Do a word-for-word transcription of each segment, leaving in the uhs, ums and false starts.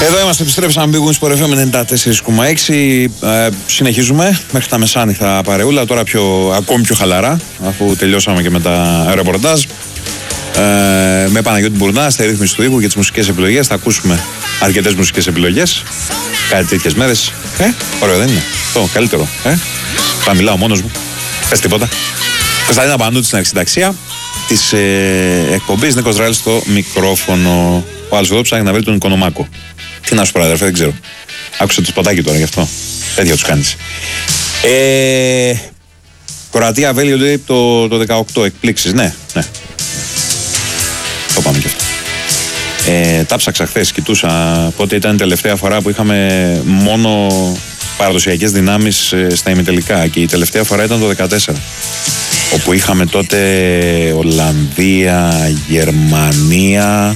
Εδώ είμαστε, επιστρέψαμε Big Win Sport εφ εμ ενενήντα τέσσερα κόμμα έξι. Ε, συνεχίζουμε μέχρι τα μεσάνυχτα παρεούλα. Τώρα πιο, ακόμη πιο χαλαρά, αφού τελειώσαμε και με τα ρεπορτάζ. Ε, με Παναγιώτη Μπουρνά στη ρύθμιση του ήχου και τις μουσικές επιλογές. Θα ακούσουμε αρκετές μουσικές επιλογές. Κάτι τέτοιες μέρες. Ε, ωραίο δεν είναι? Το καλύτερο. Ε, θα μιλάω μόνος μου. Πες τίποτα. Κωνσταντίνα Πανούτη στην αρχισυνταξία της ε, εκπομπής. Νίκος Ράλης στο μικρόφωνο. Ο άλλος εδώ ψάχνει να βρει τον Οικονομάκο. Τι να σου πω, αδερφέ, δεν ξέρω. Άκουσα το σποτάκι τώρα γι' αυτό. Τέτοια τους κάνεις. Ε, Κροατία Βέλγιο το, το δεκαοκτώ. Εκπλήξεις. Ναι, ναι. Το πάμε κι αυτό. Ε, τα ψάξα χθες, κοιτούσα πότε ήταν η τελευταία φορά που είχαμε μόνο παραδοσιακές δυνάμεις ε, στα ημιτελικά. Και η τελευταία φορά ήταν το δεκατέσσερα. Όπου είχαμε τότε Ολλανδία, Γερμανία,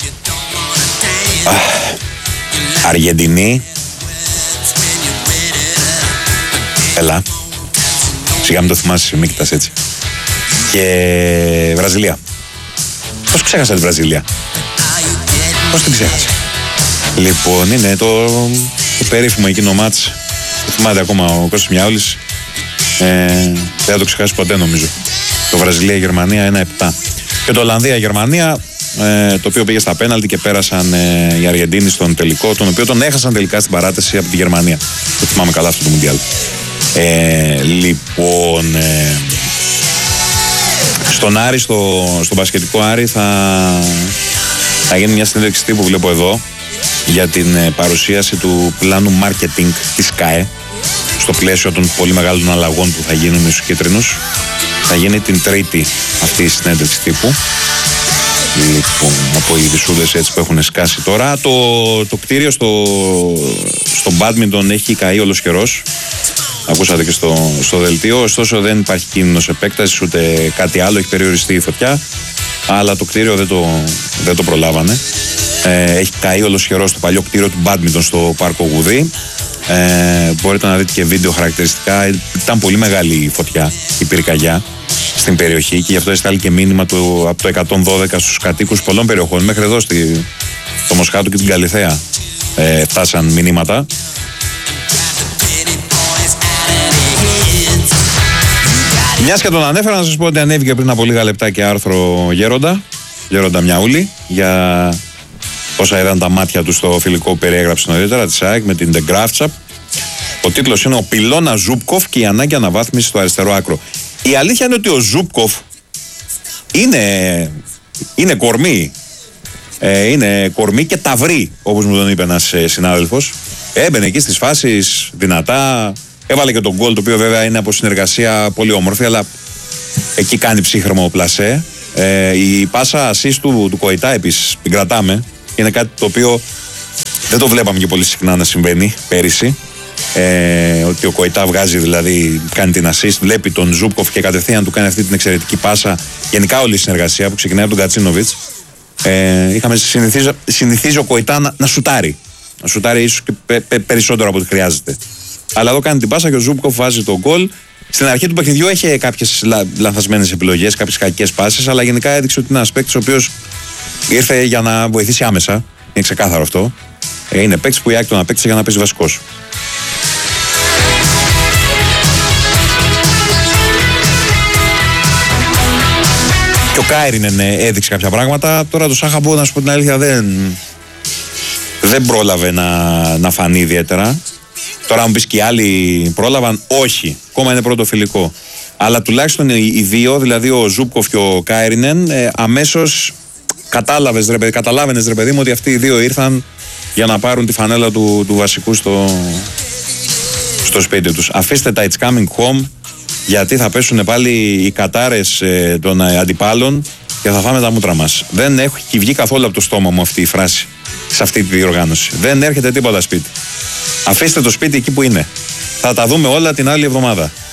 Αχ, Αργεντινή. Έλα. Σιγά μην το θυμάσαι, μη κοιτάς έτσι. Και Βραζιλία. Πώς ξέχασα τη Βραζιλία? Πώς την ξέχασα? Λοιπόν, είναι το, το περίφημο εκείνο μάτς. Το θυμάται ακόμα ο Κώστας Μιαούλης. ε, Δεν θα το ξεχάσει ποτέ νομίζω. Το Βραζιλία-Γερμανία ένα επτά. Και το Ολλανδία-Γερμανία, ε, το οποίο πήγε στα πέναλτι και πέρασαν ε, οι Αργεντίνοι στον τελικό, τον οποίο τον έχασαν τελικά στην παράταση από τη Γερμανία. Το θυμάμαι καλά αυτό το Μουντιάλ. Ε, λοιπόν, ε, στον Άρη, στο, στον μπασκετικό Άρη θα, θα γίνει μια συνέντευξη τύπου, βλέπω εδώ, για την ε, παρουσίαση του πλάνου marketing της ΚΑΕ στο πλαίσιο των πολύ μεγάλων αλλαγών που θα γίνουν στους κίτρινους. Θα γίνει την Τρίτη αυτή η συνέντευξη τύπου. Λοιπόν, από οι δυσούδες έτσι που έχουν σκάσει τώρα. Το, το κτίριο στο, στο μπάντμιντον έχει καεί όλος καιρός. Ακούσατε και στο, στο δελτίο. Ωστόσο δεν υπάρχει κίνδυνος επέκτασης ούτε κάτι άλλο. Έχει περιοριστεί η φωτιά. Αλλά το κτίριο δεν το, δεν το προλάβανε. Ε, έχει καεί όλος καιρός το παλιό κτίριο του μπάντμιντον στο Πάρκο Γουδί. Ε, μπορείτε να δείτε και βίντεο χαρακτηριστικά. Ήταν πολύ μεγάλη η φωτιά, η πυρκαγιά στην περιοχή, και γι' αυτό έστειλε και μήνυμα του, από το εκατόν δώδεκα στους κατοίκους πολλών περιοχών. Μέχρι εδώ στη, στο Μοσχάτο και την Καλιθέα ε, φτάσαν μηνύματα. Μιας και τον ανέφερα, να σας πω ότι ανέβηκε πριν από λίγα λεπτά και άρθρο Γέροντα Γέροντα Μιαούλη για όσα ήταν τα μάτια του στο φιλικό που περιέγραψε νωρίτερα της ΑΕΚ με την The Grafchap. Ο τίτλος είναι «Ο πυλώνας Ζούπκοφ και η ανάγκη αναβάθμισης στο αριστερό άκρο». Η αλήθεια είναι ότι ο Ζούπκοφ είναι, είναι κορμί. Ε, είναι κορμί και ταυρί, όπως μου τον είπε ένας ε, συνάδελφος. Έμπαινε εκεί στις φάσεις δυνατά. Έβαλε και τον γκολ, το οποίο βέβαια είναι από συνεργασία πολύ όμορφη, αλλά εκεί κάνει ψύχρεμο πλασέ. Ε, η πάσα assist του, του Κοϊτά επίσης την κρατάμε. Είναι κάτι το οποίο δεν το βλέπαμε και πολύ συχνά να συμβαίνει πέρυσι. Ε, ότι ο Κοϊτά βγάζει, δηλαδή κάνει την assist, βλέπει τον Ζούπκοφ και κατευθείαν του κάνει αυτή την εξαιρετική πάσα. Γενικά όλη η συνεργασία που ξεκινάει από τον Κατσίνοβιτς. Ε, είχαμε συνηθίζει, συνηθίζει ο Κοϊτά να, να σουτάρει. Να σουτάρει ίσως και πε, πε, περισσότερο από ό,τι χρειάζεται. Αλλά εδώ κάνει την πάσα και ο Ζούπκοφ βάζει τον γκολ. Στην αρχή του παιχνιδιού είχε κάποιες λα, λανθασμένες επιλογές, κάποιες κακές πάσες, αλλά γενικά έδειξε ότι είναι ένας παίκτης ο οποίος ήρθε για να βοηθήσει άμεσα. Είναι ξεκάθαρο αυτό. Ε, είναι παίκτης που η ΑΕΚ τον απέκτησε για να παίζει βασικός. Και ο Κάιρινεν έδειξε κάποια πράγματα. Τώρα το Σάχαμπο, να σου πω την αλήθεια, δεν, δεν πρόλαβε να, να φανεί ιδιαίτερα. Τώρα αν πεις και οι άλλοι πρόλαβαν, όχι. Ακόμα είναι πρώτο φιλικό. Αλλά τουλάχιστον οι, οι δύο, δηλαδή ο Ζούπκοφ και ο Κάιρινεν, ε, αμέσως κατάλαβες, ρε, καταλάβαινες ρε παιδί μου ότι αυτοί οι δύο ήρθαν για να πάρουν τη φανέλα του, του βασικού στο, στο σπίτι τους. Αφήστε τα It's Coming Home, γιατί θα πέσουν πάλι οι κατάρες ε, των αντιπάλων και θα φάμε τα μούτρα μας. Δεν έχει βγει καθόλου από το στόμα μου αυτή η φράση σε αυτή τη διοργάνωση. Δεν έρχεται τίποτα σπίτι. Αφήστε το σπίτι εκεί που είναι. Θα τα δούμε όλα την άλλη εβδομάδα.